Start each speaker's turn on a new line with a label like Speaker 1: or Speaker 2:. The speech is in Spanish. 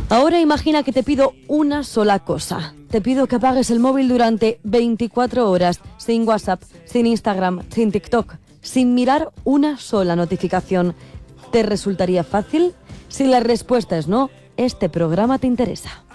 Speaker 1: Ahora imagina que te pido una sola cosa. Te pido que apagues el móvil durante 24 horas, sin WhatsApp, sin Instagram, sin TikTok, sin mirar una sola notificación. ¿Te resultaría fácil? Si la respuesta es no, este programa te interesa.